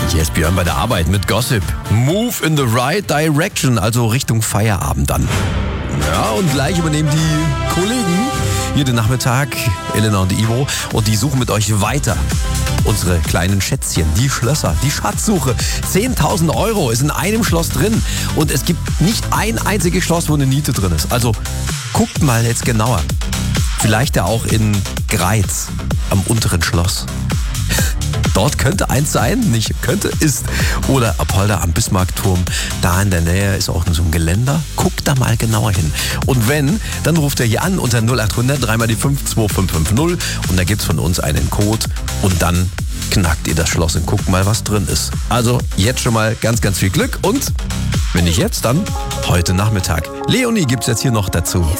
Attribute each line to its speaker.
Speaker 1: Hier ist Björn bei der Arbeit mit Gossip. Move in the right direction, also Richtung Feierabend dann. Ja, und gleich übernehmen die Kollegen jeden Nachmittag, Elena und Ivo, und die suchen mit euch weiter. Unsere kleinen Schätzchen, die Schlösser, die Schatzsuche. 10.000 € ist in einem Schloss drin. Und es gibt nicht ein einziges Schloss, wo eine Niete drin ist. Also guckt mal jetzt genauer. Vielleicht ja auch in Greiz am unteren Schloss. Dort könnte eins sein, nicht könnte, ist. Oder Apolda am Bismarckturm. Da in der Nähe ist auch so ein Geländer. Guckt da mal genauer hin. Und wenn, dann ruft ihr hier an unter 0800 3 mal die 5 2550 und da gibt's von uns einen Code und dann knackt ihr das Schloss und guckt mal, was drin ist. Also jetzt schon mal ganz, ganz viel Glück und wenn nicht jetzt, dann heute Nachmittag. Leonie gibt's jetzt hier noch dazu.